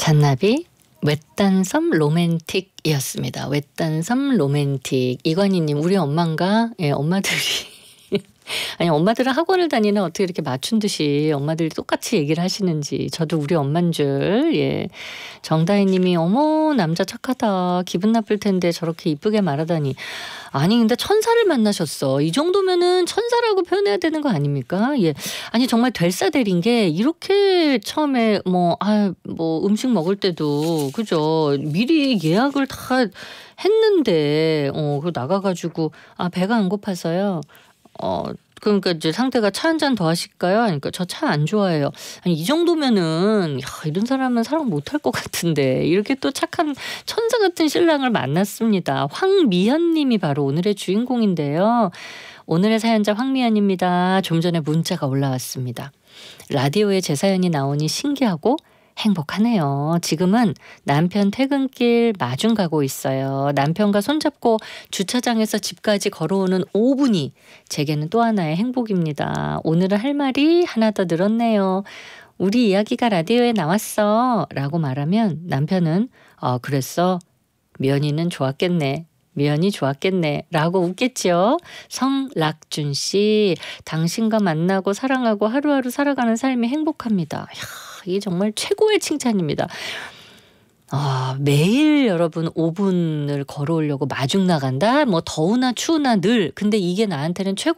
잔나비 외딴섬 로맨틱이었습니다. 외딴섬 로맨틱. 이관희님, 우리 엄마인가? 예, 엄마들이 아니 엄마들은 학원을 다니나 어떻게 이렇게 맞춘 듯이 엄마들이 똑같이 얘기를 하시는지. 저도 우리 엄마인 줄. 예. 정다희님이 어머 남자 착하다. 기분 나쁠 텐데 저렇게 이쁘게 말하다니. 아니 근데 천사를 만나셨어. 이 정도면은 천사라고 표현해야 되는 거 아닙니까? 예. 아니 정말 될사대린 게 이렇게 처음에 뭐 음식 먹을 때도 그죠. 미리 예약을 다 했는데 그 나가가지고 배가 안 고파서요. 그러니까 이제 상대가 차 한 잔 더 하실까요? 그러니까 저 차 안 좋아해요. 아니 이 정도면은 이런 사람은 사랑 못할 것 같은데 이렇게 또 착한 천사 같은 신랑을 만났습니다. 황미현님이 바로 오늘의 주인공인데요. 오늘의 사연자 황미현입니다. 좀 전에 문자가 올라왔습니다. 라디오에 제 사연이 나오니 신기하고 행복하네요. 지금은 남편 퇴근길 마중 가고 있어요. 남편과 손잡고 주차장에서 집까지 걸어오는 5분이 제게는 또 하나의 행복입니다. 오늘은 할 말이 하나 더 늘었네요. 우리 이야기가 라디오에 나왔어 라고 말하면 남편은 그랬어? 미연이는 좋았겠네. 미연이 좋았겠네 라고 웃겠죠. 성락준 씨, 당신과 만나고 사랑하고 하루하루 살아가는 삶이 행복합니다. 이게 정말 최고의 칭찬입니다. 매일 여러분 5분을 걸어오려고 마중 나간다? 뭐 더우나 추우나 늘. 근데 이게 나한테는 최고